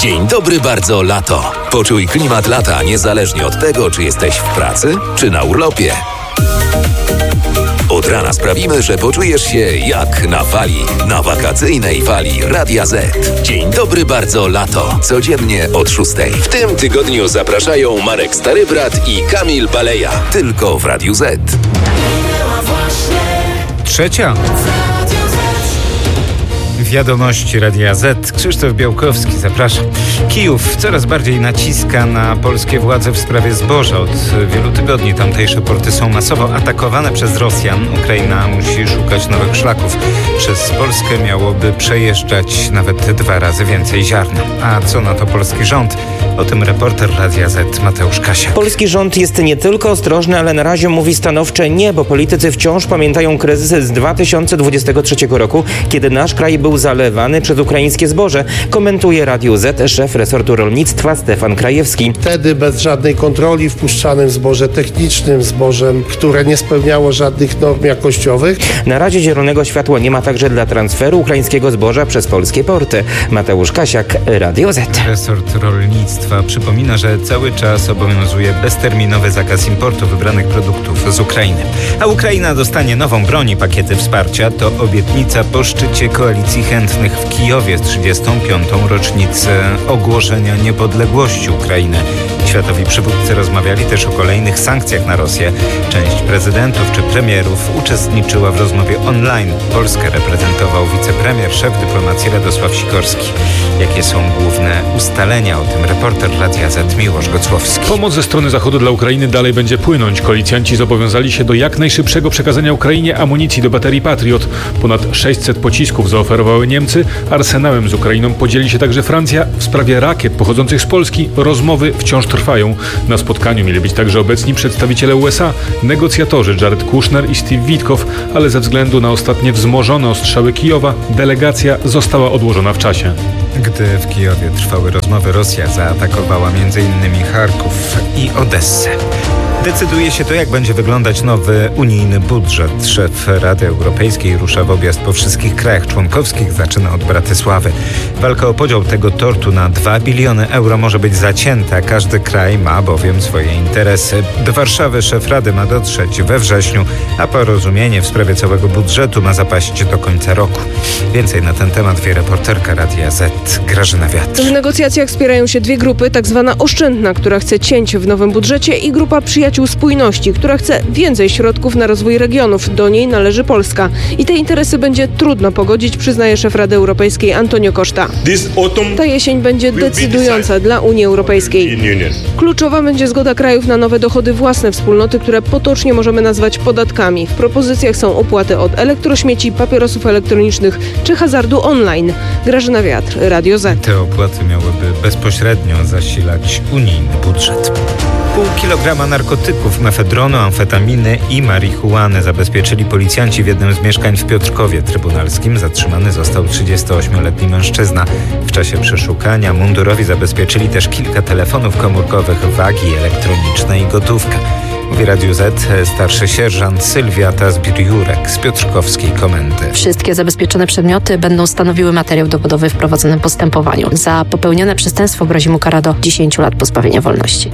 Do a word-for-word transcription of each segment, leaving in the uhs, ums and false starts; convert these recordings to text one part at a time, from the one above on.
Dzień dobry bardzo lato. Poczuj klimat lata niezależnie od tego, czy jesteś w pracy, czy na urlopie. Od rana sprawimy, że poczujesz się jak na fali, na wakacyjnej fali Radia Z. Dzień dobry bardzo lato. Codziennie od szóstej. W tym tygodniu zapraszają Marek Starybrat i Kamil Baleja. Tylko w Radiu Z. Trzecia. Wiadomości Radia Z. Krzysztof Białkowski, zapraszam. Kijów coraz bardziej naciska na polskie władze w sprawie zboża. Od wielu tygodni tamtejsze porty są masowo atakowane przez Rosjan. Ukraina musi szukać nowych szlaków. Przez Polskę miałoby przejeżdżać nawet dwa razy więcej ziarna. A co na to polski rząd? O tym reporter Radia Z Mateusz Kasiak. Polski rząd jest nie tylko ostrożny, ale na razie mówi stanowcze nie, bo politycy wciąż pamiętają kryzys z dwa tysiące dwudziestego trzeciego roku, kiedy nasz kraj był zalewany przez ukraińskie zboże, komentuje Radiu Z szef resortu rolnictwa Stefan Krajewski. Wtedy bez żadnej kontroli wpuszczanym zboże technicznym, zbożem, które nie spełniało żadnych norm jakościowych. Na razie zielonego światła nie ma także dla transferu ukraińskiego zboża przez polskie porty. Mateusz Kasiak, Radio Z. Resort rolnictwa przypomina, że cały czas obowiązuje bezterminowy zakaz importu wybranych produktów z Ukrainy. A Ukraina dostanie nową broń i pakiety wsparcia. To obietnica po szczycie koalicji chętnych w Kijowie z trzydziestą piątą rocznicę ogłoszenia niepodległości Ukrainy. Światowi przywódcy rozmawiali też o kolejnych sankcjach na Rosję. Część prezydentów czy premierów uczestniczyła w rozmowie online. Polskę reprezentował wicepremier, szef dyplomacji Radosław Sikorski. Jakie są główne ustalenia? O tym reporter Radia Z Miłosz Gocłowski. Pomoc ze strony Zachodu dla Ukrainy dalej będzie płynąć. Koalicjanci zobowiązali się do jak najszybszego przekazania Ukrainie amunicji do baterii Patriot. Ponad sześćset pocisków zaoferowały Niemcy. Arsenałem z Ukrainą podzieli się także Francja. W sprawie rakiet pochodzących z Polski rozmowy wciąż trwają. Na spotkaniu mieli być także obecni przedstawiciele U S A, negocjatorzy Jared Kushner i Steve Witkow, ale ze względu na ostatnie wzmożone ostrzały Kijowa delegacja została odłożona w czasie. Gdy w Kijowie trwały rozmowy, Rosja zaatakowała między innymi Charków i Odessę. Decyduje się to, jak będzie wyglądać nowy unijny budżet. Szef Rady Europejskiej rusza w objazd po wszystkich krajach członkowskich, zaczyna od Bratysławy. Walka o podział tego tortu na dwa biliony euro może być zacięta. Każdy kraj ma bowiem swoje interesy. Do Warszawy szef Rady ma dotrzeć we wrześniu, a porozumienie w sprawie całego budżetu ma zapaść do końca roku. Więcej na ten temat wie reporterka Radia Z Grażyna Wiatr. W negocjacjach wspierają się dwie grupy, tak zwana oszczędna, która chce cięć w nowym budżecie, i grupa przyjaciół spójności, która chce więcej środków na rozwój regionów. Do niej należy Polska. I te interesy będzie trudno pogodzić, przyznaje szef Rady Europejskiej Antonio Costa. Ta jesień będzie decydująca dla Unii Europejskiej. Kluczowa będzie zgoda krajów na nowe dochody własne wspólnoty, które potocznie możemy nazwać podatkami. W propozycjach są opłaty od elektrośmieci, papierosów elektronicznych czy hazardu online. Grażyna Wiatr, Radio Z. Te opłaty miałyby bezpośrednio zasilać unijny budżet. Pół kilograma narkotyków, mefedronu, amfetaminy i marihuany zabezpieczyli policjanci w jednym z mieszkań w Piotrkowie Trybunalskim. Zatrzymany został trzydziestoośmioletni mężczyzna. W czasie przeszukania mundurowi zabezpieczyli też kilka telefonów komórkowych, wagi elektroniczne i gotówkę. Mówi Radiu Z starszy sierżant Sylwia Tazbir-Jurek z piotrkowskiej komendy. Wszystkie zabezpieczone przedmioty będą stanowiły materiał dowodowy w prowadzonym postępowaniu. Za popełnione przestępstwo grozi mu kara do dziesięciu lat pozbawienia wolności.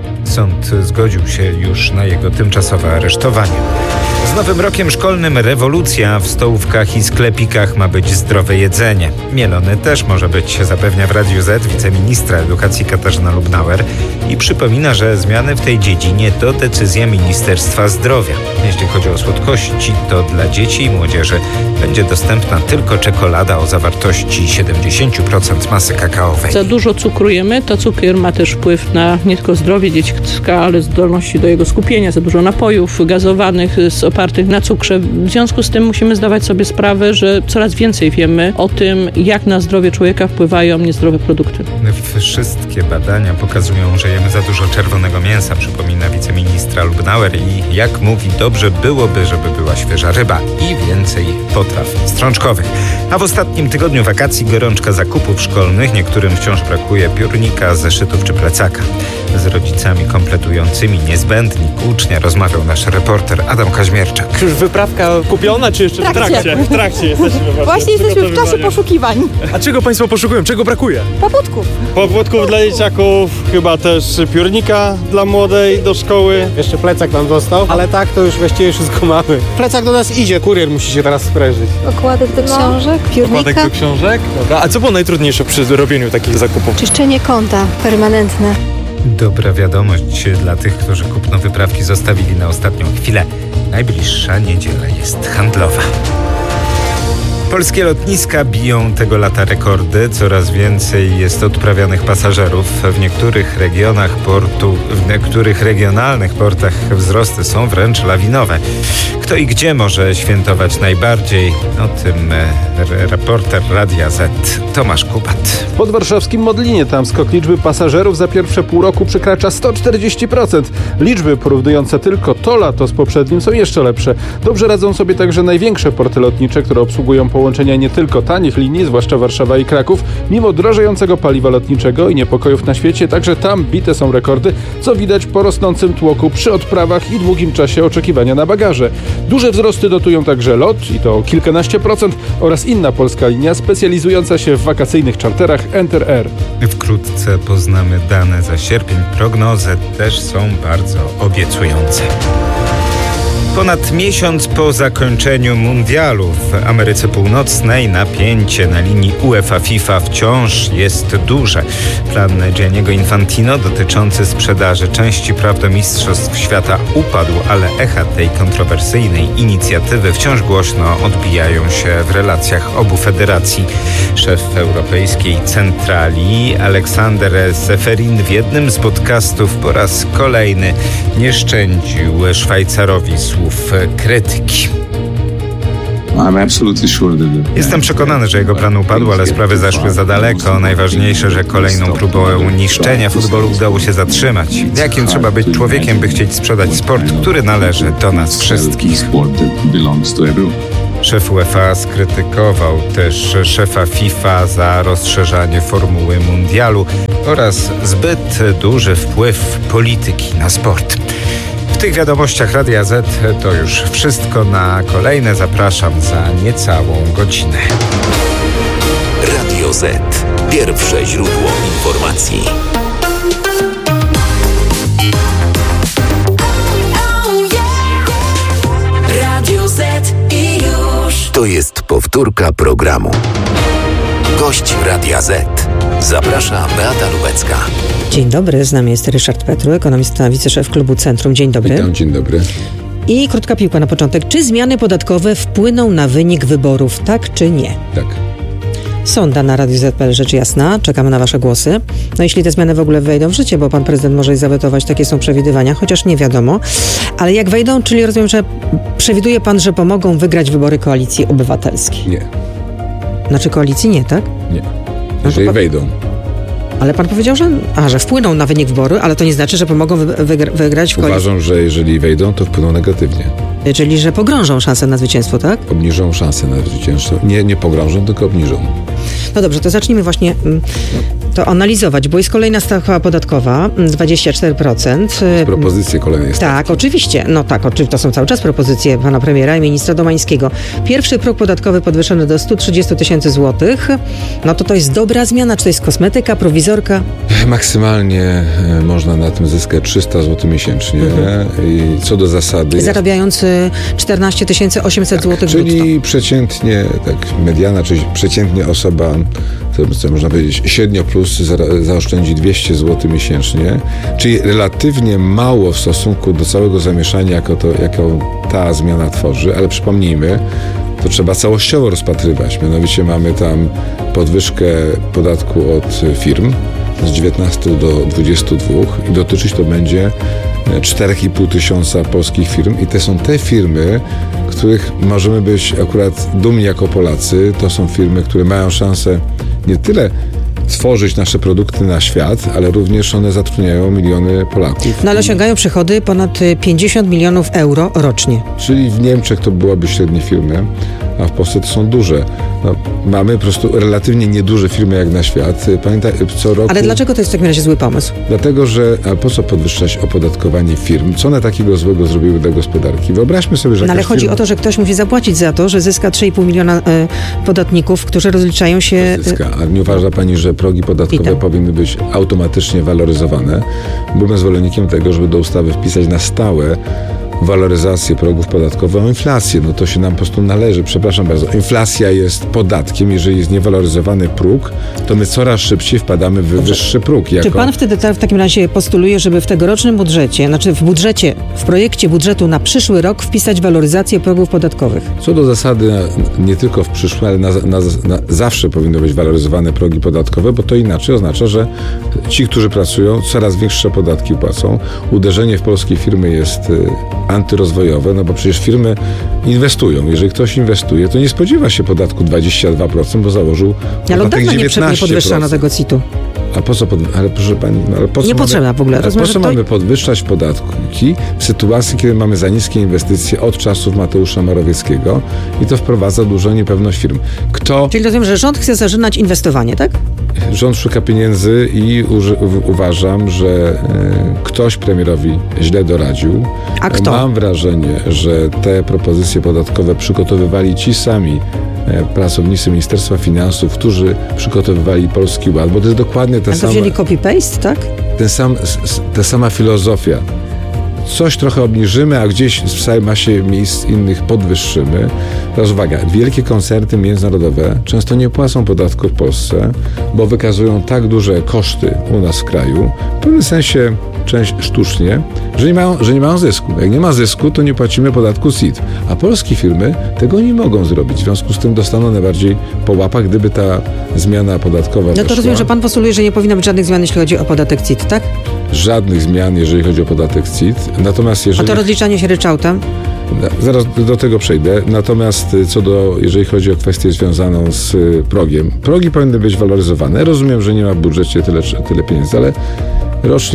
Sąd zgodził się już na jego tymczasowe aresztowanie. Z nowym rokiem szkolnym rewolucja. W stołówkach i sklepikach ma być zdrowe jedzenie. Mielone też może być, zapewnia w Radiu Z wiceministra edukacji Katarzyna Lubnauer i przypomina, że zmiany w tej dziedzinie to decyzja Ministerstwa Zdrowia. Jeśli chodzi o słodkości, to dla dzieci i młodzieży będzie dostępna tylko czekolada o zawartości siedemdziesiąt procent masy kakaowej. Za dużo cukru jemy, to cukier ma też wpływ na nie tylko zdrowie dziecka, ale zdolności do jego skupienia. Za dużo napojów gazowanych z opartych na cukrze. W związku z tym musimy zdawać sobie sprawę, że coraz więcej wiemy o tym, jak na zdrowie człowieka wpływają niezdrowe produkty. Wszystkie badania pokazują, że jemy za dużo czerwonego mięsa, przypomina wiceministra Lubnauer, i jak mówi, dobrze byłoby, żeby była świeża ryba i więcej potraw strączkowych. A w ostatnim tygodniu wakacji gorączka zakupów szkolnych. Niektórym wciąż brakuje piórnika, zeszytów czy plecaka. Z rodzicami kompletującymi niezbędnik ucznia rozmawiał nasz reporter Adam Kaźmierczak. Czy już wyprawka kupiona, czy jeszcze w trakcie? W trakcie, w trakcie jesteśmy właśnie. Właśnie jesteśmy w czasie poszukiwań. A czego Państwo poszukują? Czego brakuje? Paputków. Paputków dla dzieciaków, chyba też piórnika dla młodej do szkoły. Jeszcze plecak nam został, ale tak to już właściwie wszystko mamy. Plecak do nas idzie, kurier musi się teraz sprężyć. Okładek do książek, piórnika. Okładek do książek? Dobra. A co było najtrudniejsze przy robieniu takich zakupów? Czyszczenie konta permanentne. Dobra wiadomość dla tych, którzy kupno wyprawki zostawili na ostatnią chwilę. Najbliższa niedziela jest handlowa. Polskie lotniska biją tego lata rekordy. Coraz więcej jest odprawianych pasażerów. W niektórych regionach portu, w niektórych regionalnych portach wzrosty są wręcz lawinowe. Kto i gdzie może świętować najbardziej? O tym e, reporter Radia Z Tomasz Kubat. W podwarszawskim Modlinie tam skok liczby pasażerów za pierwsze pół roku przekracza sto czterdzieści procent. Liczby porównujące tylko to lato z poprzednim są jeszcze lepsze. Dobrze radzą sobie także największe porty lotnicze, które obsługują połączenia nie tylko tanich linii, zwłaszcza Warszawa i Kraków. Mimo drożejącego paliwa lotniczego i niepokojów na świecie, także tam bite są rekordy, co widać po rosnącym tłoku przy odprawach i długim czasie oczekiwania na bagaże. Duże wzrosty dotują także LOT, i to o kilkanaście procent, oraz inna polska linia specjalizująca się w wakacyjnych czarterach Enter Air. Wkrótce poznamy dane za sierpień. Prognozy też są bardzo obiecujące. Ponad miesiąc po zakończeniu mundialu w Ameryce Północnej napięcie na linii UEFA FIFA wciąż jest duże. Plan Gianniego Infantino dotyczący sprzedaży części praw do Mistrzostw Świata upadł, ale echa tej kontrowersyjnej inicjatywy wciąż głośno odbijają się w relacjach obu federacji. Szef Europejskiej Centrali Aleksander Seferin w jednym z podcastów po raz kolejny nie szczędził Szwajcarowi słów krytyki. Jestem przekonany, że jego plan upadł, ale sprawy zaszły za daleko. Najważniejsze, że kolejną próbą niszczenia futbolu udało się zatrzymać. Jakim trzeba być człowiekiem, by chcieć sprzedać sport, który należy do nas wszystkich? Szef UEFA skrytykował też szefa FIFA za rozszerzanie formuły mundialu oraz zbyt duży wpływ polityki na sport. W tych wiadomościach Radia Z to już wszystko. Na kolejne zapraszam za niecałą godzinę. Radio Z. Pierwsze źródło informacji. Radio Z i już. To jest powtórka programu. Gość Radia Z. Zaprasza Beata Lubecka. Dzień dobry, z nami jest Ryszard Petru, ekonomista, wiceszef klubu Centrum. Dzień dobry. Witam, dzień dobry. I krótka piłka na początek. Czy zmiany podatkowe wpłyną na wynik wyborów, tak czy nie? Tak. Sonda na Radiu Z kropka pe el, rzecz jasna. Czekamy na wasze głosy. No jeśli te zmiany w ogóle wejdą w życie, bo pan prezydent może je zawetować, takie są przewidywania, chociaż nie wiadomo. Ale jak wejdą, czyli rozumiem, że przewiduje pan, że pomogą wygrać wybory Koalicji Obywatelskiej? Nie. Znaczy koalicji nie, tak? Nie. Jeżeli no wejdą. Ale pan powiedział, że, a, że wpłyną na wynik wyboru, ale to nie znaczy, że pomogą wy, wygra, wygrać w koalicji. Uważam, że jeżeli wejdą, to wpłyną negatywnie. Czyli, że pogrążą szansę na zwycięstwo, tak? Obniżą szansę na zwycięstwo. Nie, nie pogrążą, tylko obniżą. No dobrze, to zacznijmy właśnie to analizować, bo jest kolejna stawka podatkowa, dwadzieścia cztery procent. Z propozycje kolejnej stawki. Tak, oczywiście. No tak, oczywiście, to są cały czas propozycje pana premiera i ministra Domańskiego. Pierwszy próg podatkowy podwyższony do stu trzydziestu tysięcy złotych. No to to jest dobra zmiana, czy to jest kosmetyka, prowizorka? Maksymalnie można na tym zyskać trzysta złotych miesięcznie. Mhm. I co do zasady... Zarabiając czternaście tysięcy osiemset tak, złotych czyli brutto. przeciętnie, tak mediana, czyli przeciętnie osoba, to, co można powiedzieć, średnio plus za, zaoszczędzi dwieście złotych miesięcznie, czyli relatywnie mało w stosunku do całego zamieszania, jako to, jaką ta zmiana tworzy, ale przypomnijmy, to trzeba całościowo rozpatrywać. Mianowicie mamy tam podwyżkę podatku od firm z dziewiętnastu do dwudziestu dwóch i dotyczyć to będzie cztery i pół tysiąca polskich firm i to są te firmy, których możemy być akurat dumni jako Polacy. To są firmy, które mają szansę nie tyle tworzyć nasze produkty na świat, ale również one zatrudniają miliony Polaków. No ale osiągają przychody ponad pięćdziesiąt milionów euro rocznie. Czyli w Niemczech to byłaby średnie firmy, a w Polsce to są duże. No, mamy po prostu relatywnie nieduże firmy jak na świat. Pamiętaj, co roku... Ale dlaczego to jest w takim razie zły pomysł? Dlatego, że a po co podwyższać opodatkowanie firm? Co one takiego złego zrobiły dla gospodarki? Wyobraźmy sobie, że... No, ale chodzi firma... o to, że ktoś musi zapłacić za to, że zyska trzy i pół miliona y, podatników, którzy rozliczają się... Zyska. A nie uważa pani, że progi podatkowe powinny być automatycznie waloryzowane? Byłem zwolennikiem tego, żeby do ustawy wpisać na stałe waloryzację progów podatkowych o inflację. No to się nam po prostu należy. Przepraszam bardzo. Inflacja jest podatkiem. Jeżeli jest niewaloryzowany próg, to my coraz szybciej wpadamy w wyższy próg. Jako... Czy pan wtedy w takim razie postuluje, żeby w tegorocznym budżecie, znaczy w budżecie, w projekcie budżetu na przyszły rok wpisać waloryzację progów podatkowych? Co do zasady, nie tylko w przyszłym, ale na, na, na zawsze powinny być waloryzowane progi podatkowe, bo to inaczej oznacza, że ci, którzy pracują, coraz większe podatki płacą. Uderzenie w polskie firmy jest y, antyrozwojowe, no bo przecież firmy inwestują. Jeżeli ktoś inwestuje, to nie spodziewa się podatku dwadzieścia dwa procent, bo założył ale podatek nie, dziewiętnaście procent. Nie podwyższano tego C I T-u. A po co? Pod... Ale proszę pani, no ale po co nie mamy... potrzebna w ogóle. Ale Rozumiem, po co to... mamy podwyższać podatki w sytuacji, kiedy mamy za niskie inwestycje od czasów Mateusza Morawieckiego i to wprowadza dużą niepewność firm. Kto... Czyli rozumiem, że rząd chce zażynać inwestowanie, tak? Rząd szuka pieniędzy i uży, u, uważam, że e, ktoś premierowi źle doradził. A kto? Mam wrażenie, że te propozycje podatkowe przygotowywali ci sami e, pracownicy Ministerstwa Finansów, którzy przygotowywali Polski Ład, bo to jest dokładnie ta sama... A to wzięli copy-paste, tak? Ten sam, ta sama filozofia. Coś trochę obniżymy, a gdzieś w całej masie miejsc innych podwyższymy. Teraz uwaga, wielkie koncerny międzynarodowe często nie płacą podatku w Polsce, bo wykazują tak duże koszty u nas w kraju, w pewnym sensie część sztucznie, że nie mają, że nie mają zysku. Jak nie ma zysku, to nie płacimy podatku C I T. A polskie firmy tego nie mogą zrobić. W związku z tym dostaną najbardziej po łapach, gdyby ta zmiana podatkowa No to weszła. rozumiem, że pan postuluje, że nie powinno być żadnych zmian, jeśli chodzi o podatek C I T, tak? Żadnych zmian, jeżeli chodzi o podatek C I T. Natomiast jeżeli... A to rozliczanie się ryczałtem? Zaraz do tego przejdę. Natomiast co do, jeżeli chodzi o kwestię związaną z progiem. Progi powinny być waloryzowane. Rozumiem, że nie ma w budżecie tyle, tyle pieniędzy, ale rocznie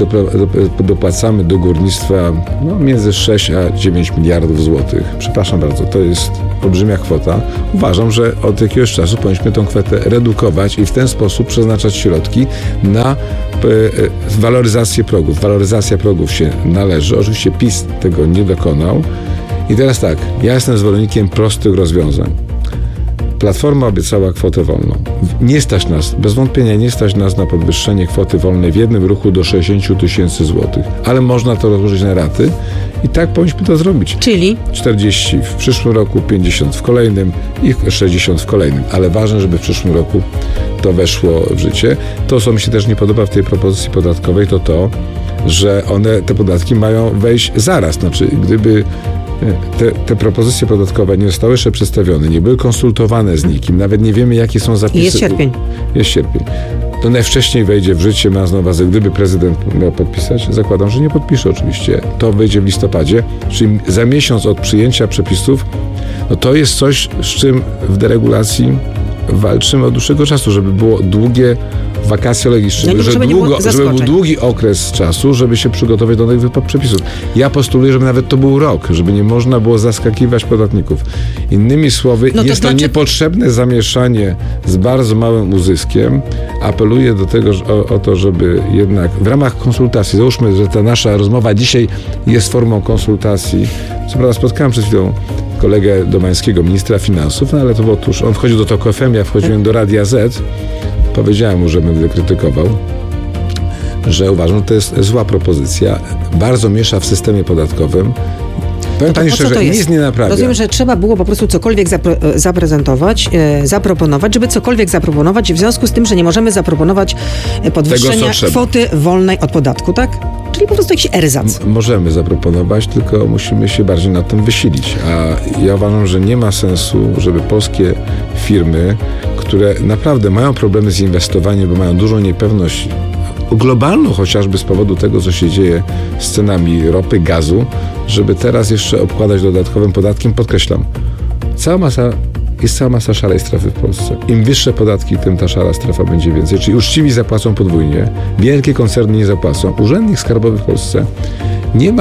dopłacamy do górnictwa no, między sześć a dziewięć miliardów złotych. Przepraszam bardzo, to jest olbrzymia kwota. Uważam, że od jakiegoś czasu powinniśmy tę kwotę redukować i w ten sposób przeznaczać środki na waloryzację progów. Waloryzacja progów się należy. Oczywiście PiS tego nie dokonał. I teraz tak, ja jestem zwolennikiem prostych rozwiązań. Platforma obiecała kwotę wolną. Nie stać nas, bez wątpienia nie stać nas na podwyższenie kwoty wolnej w jednym ruchu do sześćdziesiąt tysięcy złotych. Ale można to rozłożyć na raty i tak powinniśmy to zrobić. Czyli? czterdzieści w przyszłym roku, pięćdziesiąt w kolejnym i sześćdziesiąt w kolejnym. Ale ważne, żeby w przyszłym roku to weszło w życie. To, co mi się też nie podoba w tej propozycji podatkowej, to to, że one, te podatki mają wejść zaraz. Znaczy, gdyby Te, te propozycje podatkowe nie zostały jeszcze przedstawione, nie były konsultowane z nikim, nawet nie wiemy, jakie są zapisy. Jest sierpień. Jest sierpień. To najwcześniej wejdzie w życie, mając na uwadze, gdyby prezydent miał podpisać, zakładam, że nie podpisze oczywiście, to wejdzie w listopadzie, czyli za miesiąc od przyjęcia przepisów, no to jest coś, z czym w deregulacji walczymy od dłuższego czasu, żeby było długie wakacje legislacyjne, no, żeby, żeby, długo, żeby był długi okres czasu, żeby się przygotować do nowych przepisów. Ja postuluję, żeby nawet to był rok, żeby nie można było zaskakiwać podatników. Innymi słowy, no to jest znaczy... to niepotrzebne zamieszanie z bardzo małym uzyskiem. Apeluję do tego, o, o to, żeby jednak w ramach konsultacji, załóżmy, że ta nasza rozmowa dzisiaj jest formą konsultacji. Co prawda spotkałem przed chwilą kolegę Domańskiego, ministra finansów, no ale to było tuż, on wchodził do Tok F M, ja wchodziłem do Radia Z. Powiedziałem mu, że będę krytykował, że uważam, że to jest zła propozycja. Bardzo miesza w systemie podatkowym. Powiem pani szczerze, nic nie naprawia. Rozumiem, że trzeba było po prostu cokolwiek zapro- zaprezentować, e, zaproponować, żeby cokolwiek zaproponować w związku z tym, że nie możemy zaproponować podwyższenia Tego, kwoty wolnej od podatku, tak? Czyli po prostu jakiś erzac. M- możemy zaproponować, tylko musimy się bardziej nad tym wysilić. A ja uważam, że nie ma sensu, żeby polskie firmy, które naprawdę mają problemy z inwestowaniem, bo mają dużą niepewność globalną, chociażby z powodu tego, co się dzieje z cenami ropy, gazu, żeby teraz jeszcze obkładać dodatkowym podatkiem, podkreślam, cała masa, jest cała masa szarej strefy w Polsce. Im wyższe podatki, tym ta szara strefa będzie więcej. Czyli uczciwi zapłacą podwójnie, wielkie koncerny nie zapłacą. Urzędnik skarbowy w Polsce nie ma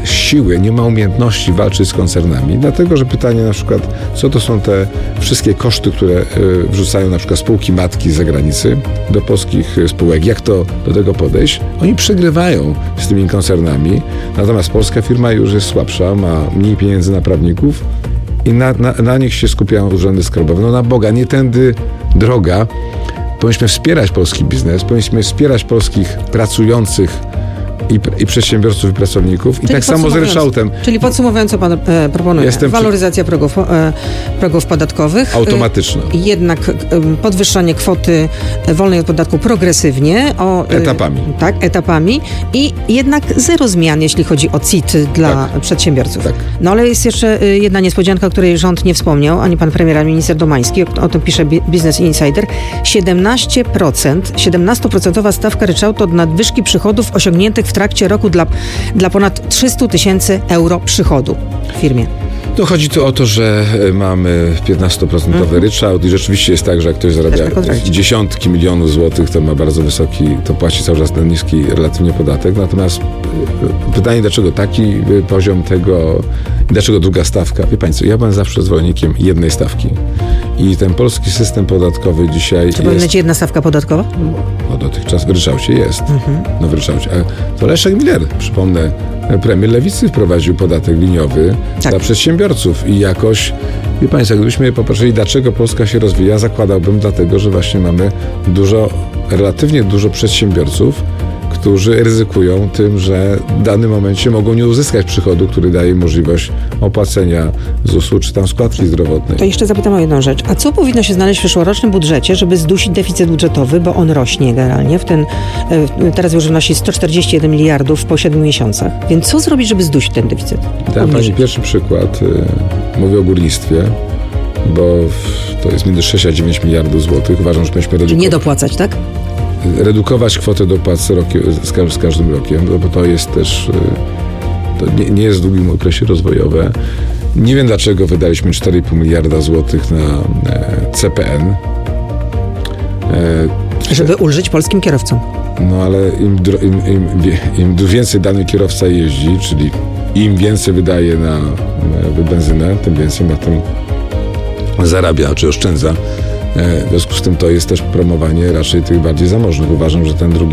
siły, nie ma umiejętności walczyć z koncernami, dlatego że pytanie na przykład, co to są te wszystkie koszty, które y, wrzucają na przykład spółki matki z zagranicy do polskich spółek, jak to do tego podejść? Oni przegrywają z tymi koncernami, natomiast polska firma już jest słabsza, ma mniej pieniędzy na prawników i na, na, na nich się skupiają urzędy skarbowe. No na Boga, nie tędy droga. Powinniśmy wspierać polski biznes, powinniśmy wspierać polskich pracujących I, i przedsiębiorców, i pracowników. I Czyli tak samo z ryczałtem. Czyli podsumowując, co pan e, proponuje? Jestem Waloryzacja progów, e, progów podatkowych. Automatyczna. E, jednak e, podwyższanie kwoty wolnej od podatku progresywnie. O, e, etapami. Tak, etapami. I jednak zero zmian, jeśli chodzi o C I T dla tak. przedsiębiorców. Tak. No ale jest jeszcze jedna niespodzianka, o której rząd nie wspomniał, ani pan premier, ani minister Domański. O, o tym pisze Business Insider. siedemnaście procent, siedemnastoprocentowa stawka ryczałtu od nadwyżki przychodów osiągniętych w trakcie roku dla, dla ponad trzysta tysięcy euro przychodu w firmie. No chodzi tu o to, że mamy piętnastoprocentowy mm. ryczałt i rzeczywiście jest tak, że jak ktoś zarabia dziesiątki milionów złotych, to ma bardzo wysoki, to płaci cały czas ten niski relatywnie podatek. Natomiast pytanie, dlaczego taki poziom tego, dlaczego druga stawka? Wie Państwo, ja byłem zawsze zwolennikiem jednej stawki i ten polski system podatkowy dzisiaj Czy powinna być jedna stawka podatkowa? No dotychczas w ryczałcie jest. Mhm. No w ryczałcie. A to Leszek Miller, przypomnę, premier Lewicy wprowadził podatek liniowy tak. dla przedsiębiorców i jakoś, wie Państwo, gdybyśmy popatrzyli, dlaczego Polska się rozwija, zakładałbym dlatego, że właśnie mamy dużo, relatywnie dużo przedsiębiorców, którzy ryzykują tym, że w danym momencie mogą nie uzyskać przychodu, który daje możliwość opłacenia Z U S u czy tam składki zdrowotnej. To jeszcze zapytam o jedną rzecz. A co powinno się znaleźć w przyszłorocznym budżecie, żeby zdusić deficyt budżetowy, bo on rośnie generalnie. W ten, teraz już wynosi sto czterdzieści jeden miliardów po siedmiu miesiącach. Więc co zrobić, żeby zdusić ten deficyt? Dam Pani pierwszy przykład. Mówię o górnictwie, bo to jest między sześć a dziewięć miliardów złotych. Uważam, że powinniśmy redukować. Czyli nie dopłacać, tak? Redukować kwotę dopłat z, rokiem, z każdym rokiem, no bo to jest też, to nie, nie jest w długim okresie rozwojowe. Nie wiem, dlaczego wydaliśmy cztery i pół miliarda złotych na C P N. E, Żeby ulżyć polskim kierowcom. No ale im, im, im, im więcej dany kierowca jeździ, czyli im więcej wydaje na, na benzynę, tym więcej na tym zarabia czy oszczędza. W związku z tym to jest też promowanie raczej tych bardziej zamożnych. Uważam, że ten drugi